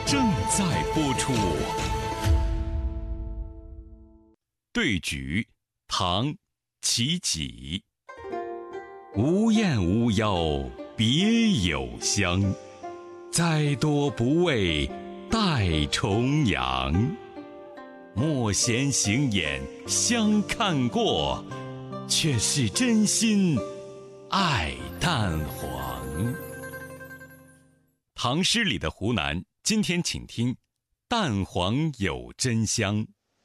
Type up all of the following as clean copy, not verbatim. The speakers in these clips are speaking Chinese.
正在播出。对菊，唐·齐己。无厌无邀别有香，栽多不为待重阳。莫嫌行眼相看过，却是真心爱淡黄。唐诗里的湖南，今天请听淡黄有真香。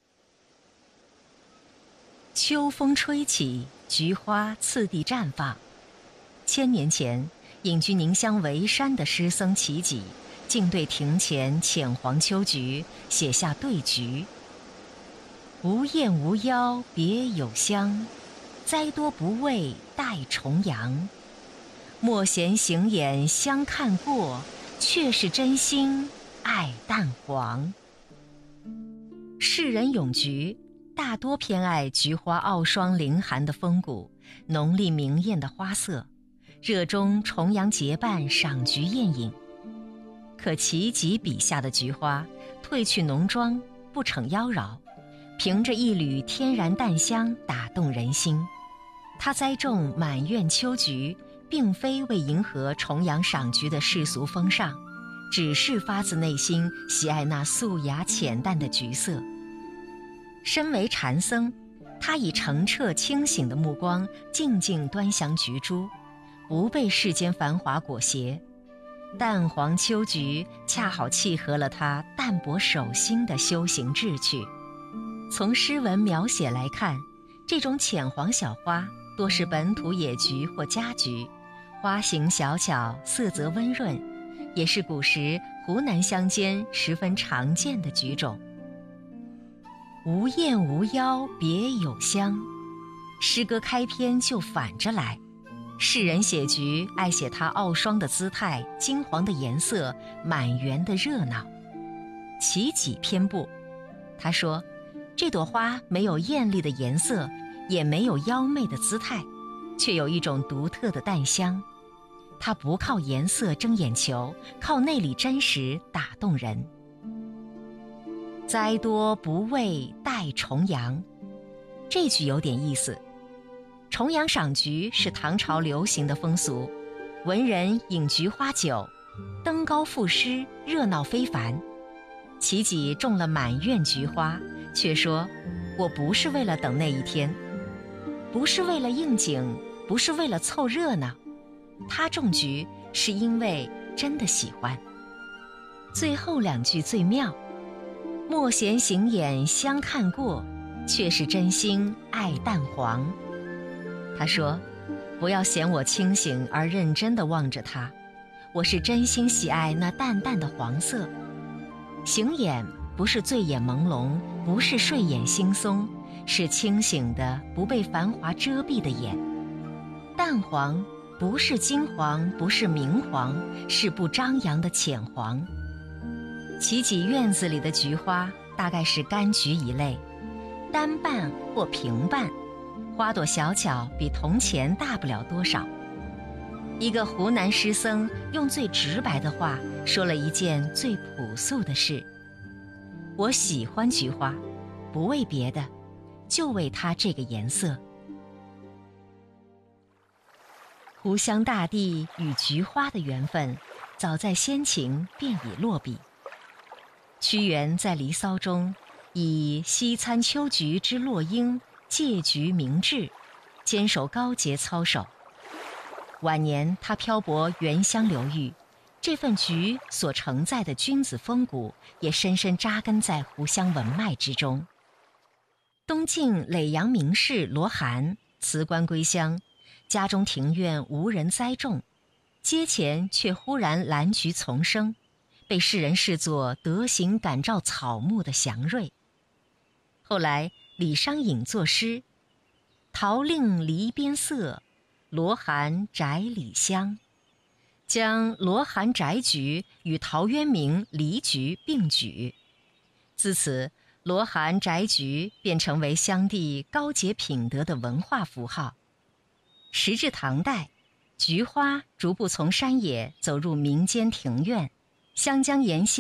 秋风吹起，菊花次第绽放。1000年前，隐居宁乡维山的诗僧齐己，竟对庭前浅黄秋菊写下对菊：无厌无邀别有香，栽多不为待重阳。莫嫌行眼相看过，却是真心爱淡黄。世人咏菊，大多偏爱菊花傲霜凌寒的风骨，浓丽明艳的花色，热衷重阳结伴赏菊宴饮。可齐己笔下的菊花，褪去浓妆，不逞妖娆，凭着一缕天然淡香打动人心。他栽种满院秋菊，并非为迎合重阳赏菊的世俗风尚，只是发自内心喜爱那素雅浅淡的菊色。身为禅僧，他以澄澈清醒的目光静静端详菊株，不被世间繁华裹挟。淡黄秋菊恰好契合了他淡泊守心的修行志趣。从诗文描写来看，这种浅黄小花多是本土野菊或家菊，花形小巧，色泽温润，也是古时湖南乡间十分常见的菊种。无厌无邀别有香，诗歌开篇就反着来。世人写菊爱写它傲霜的姿态，金黄的颜色，满园的热闹。齐己偏不，他说这朵花没有艳丽的颜色，也没有妖媚的姿态，却有一种独特的淡香。它不靠颜色争眼球，靠内里真实打动人。栽多不为待重阳，这句有点意思。重阳赏菊是唐朝流行的风俗，文人饮菊花酒，登高赋诗，热闹非凡。齐己种了满院菊花，却说我不是为了等那一天，不是为了应景，不是为了凑热闹，他种菊是因为真的喜欢。最后2句最妙，莫嫌行眼相看过，却是真心爱淡黄。他说不要嫌我清醒而认真地望着它，我是真心喜爱那淡淡的黄色。行眼不是醉眼朦胧，不是睡眼惺忪，是清醒的不被繁华遮蔽的眼。淡黄不是金黄，不是明黄，是不张扬的浅黄。齐己院子里的菊花大概是柑橘一类，单瓣或平瓣，花朵小巧，比铜钱大不了多少。一个湖南诗僧用最直白的话说了一件最朴素的事：我喜欢菊花，不为别的，就为它这个颜色。湖湘大地与菊花的缘分，早在先秦便已落笔。屈原在《离骚》中以西餐秋菊之落英，借菊明志，坚守高洁操守。晚年他漂泊原乡流域，这份菊所承载的君子风骨也深深扎根在湖湘文脉之中。东晋耒阳名士罗涵辞官归乡，家中庭院无人栽种，街前却忽然兰菊丛生，被世人视作德行感召草木的祥瑞。后来李商隐作诗：桃令篱边色，罗涵宅里香，将罗涵宅菊与陶渊明离菊并举。自此，罗涵宅菊便成为乡地高洁品德的文化符号。时至唐代，菊花逐步从山野走入民间庭院，湘江沿线